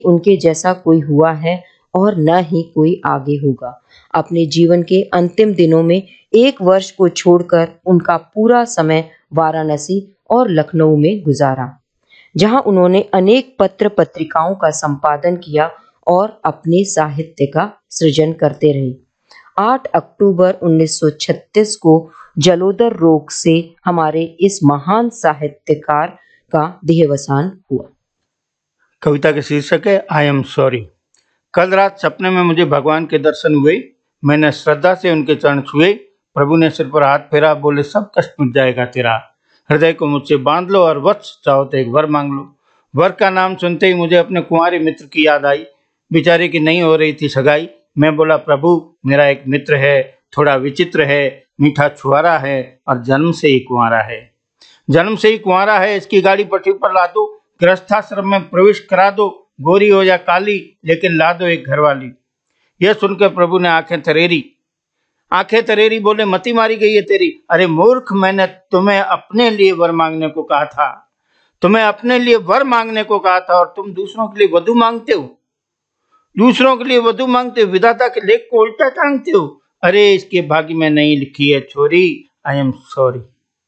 उनके जैसा कोई हुआ है और न ही कोई आगे होगा। अपने जीवन के अंतिम दिनों में 1 वर्ष को छोड़कर उनका पूरा समय वाराणसी और लखनऊ में गुजारा, जहां उन्होंने अनेक पत्र-पत्रिकाओं का संपादन किया और अपने साहित्य का सृजन करते रहे। 8 अक्टूबर 1936 को जलोदर रोग से हमारे इस महान साहित्यकार का देहावसान हुआ। कविता के शीर्षक है आई एम सॉरी। कल रात सपने में मुझे भगवान के दर्शन हुए। मैंने श्रद्धा से उनके चरण छुए। प्रभु ने सिर पर हाथ फेरा, बोले सब कष्ट मिट जाएगा तेरा, हृदय को मुझसे बांध लो और वत्स चाहो तो एक वर मांग लो। वर का नाम सुनते ही मुझे अपने कुंवारे मित्र की याद आई। बेचारे की नहीं हो रही थी सगाई। मैं बोला प्रभु मेरा एक मित्र है, थोड़ा विचित्र है, मीठा छुआरा है और जन्म से ही कुंवारा है। जन्म से ही कुंवारा है, इसकी गाड़ी पटरी पर ला दो, गृहस्थाश्रम में प्रवेश करा दो, गोरी हो या काली लेकिन ला दो एक घरवाली। यह सुनकर प्रभु ने आंखें तरेरी बोले मती मारी गई है तेरी। अरे मूर्ख, मैंने तुम्हें अपने लिए वर मांगने को कहा था, तुम्हें अपने लिए वर मांगने को कहा था और तुम दूसरों के लिए वधू मांगते हो, दूसरों के लिए वधू मांगते हो, विधाता के लेख को उल्टा टांगते हो। अरे इसके भाग्य में नहीं लिखी है छोरी, आई एम सॉरी।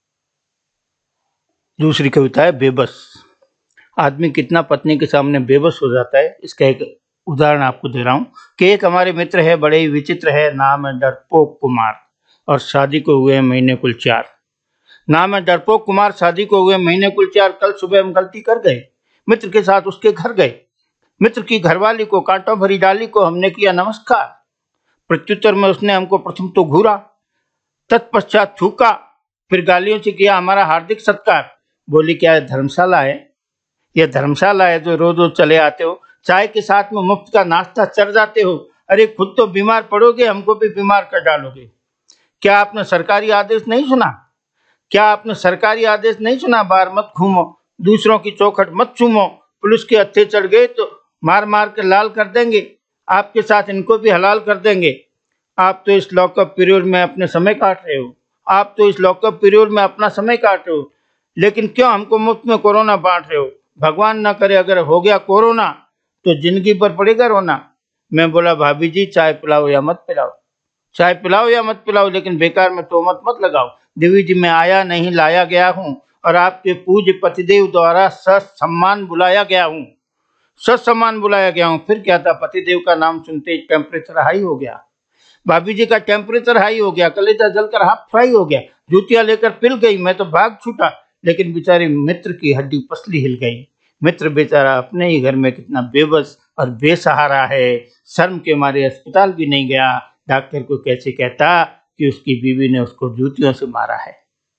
दूसरी कविता है बेबस। आदमी कितना पत्नी के सामने बेबस हो जाता है, इसका एक उदाहरण आपको दे रहा हूं कि एक हमारे मित्र है, बड़े ही विचित्र है, नाम है डरपोक कुमार और शादी को हुए महीने कुल 4। नाम है डरपोक कुमार, शादी को हुए महीने कुल 4। कल सुबह हम गलती कर गए, मित्र के साथ उसके घर गए। मित्र की घरवाली को, कांटों भरी डाली को हमने किया नमस्कार। प्रत्युत्तर में उसने हमको प्रथम तो घूरा, तत्पश्चात थूका, फिर गालियों से किया हमारा हार्दिक सत्कार। बोली क्या धर्मशाला है, यह धर्मशाला है जो रोज रोज चले आते हो, चाय के साथ में मुफ्त का नाश्ता चढ़ जाते हो। अरे खुद तो बीमार पड़ोगे, हमको भी बीमार कर डालोगे। क्या आपने सरकारी आदेश नहीं सुना, क्या आपने सरकारी आदेश नहीं सुना, बाहर मत घूमो, दूसरों की चौखट मत चूमो, पुलिस के हत्थे चढ़ गए तो मार मार के लाल कर देंगे, आपके साथ इनको भी हलाल कर देंगे। आप तो इस लॉकअप पीरियड में अपने समय काट रहे हो, आप तो इस लॉकअप पीरियड में अपना समय काट रहे हो, लेकिन क्यों हमको मुफ्त में कोरोना बांट रहे हो। भगवान ना करे अगर हो गया कोरोना तो जिंदगी पर पड़ेगा रोना। मैं बोला भाभी जी चाय पिलाओ या मत पिलाओ, चाय पिलाओ या मत पिलाओ, लेकिन बेकार में तोहमत मत लगाओ। देवी जी मैं आया नहीं लाया गया हूँ और आपके पूज्य पतिदेव द्वारा ससम्मान बुलाया गया हूँ, ससम्मान बुलाया गया हूँ। फिर क्या था, पतिदेव का नाम सुनते ही टेम्परेचर हाई हो गया, भाभी जी का टेम्परेचर हाई हो गया, कलेजा जलकर हाफ फ्राई हो गया, जूतियां लेकर पिल गई। मैं तो भाग छूटा, लेकिन बेचारे मित्र की हड्डी पसली हिल गई। मित्र बेचारा अपने ही घर में कितना बेबस और बेसहारा है, शर्म के मारे अस्पताल भी नहीं गया। डॉक्टर को कैसे कहता कि उसकी बीवी ने उसको जूतियों से मारा है।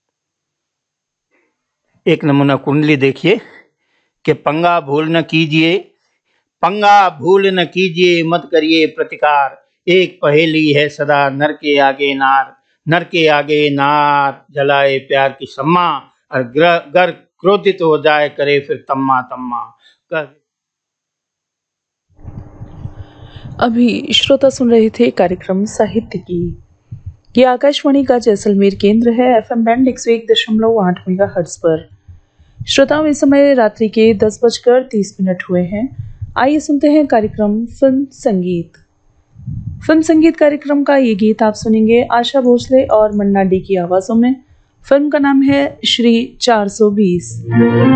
एक नमूना कुंडली देखिए कि पंगा भूल न कीजिए, पंगा भूल न कीजिए, मत करिए प्रतिकार, एक पहेली है सदा नर के आगे नार, नर के आगे नार जलाए प्यार की सम्मा, और गर क्रोधित हो जाए करे फिर तम्मा तम्मा कर। अभी श्रोता सुन रहे थे कार्यक्रम साहित्य की। ये आकाशवाणी का जैसलमेर केंद्र है, FM बैंड 101.8 मेगाहर्ट्ज पर। श्रोताओं इस समय रात्रि के 10:30 हुए हैं। आइए सुनते हैं कार्यक्रम फिल्म संगीत। फिल्म संगीत कार्यक्रम का ये गीत आप सुनेंगे आशा भोसले और मन्ना डे की आवाजों में। फिल्म का नाम है श्री 420।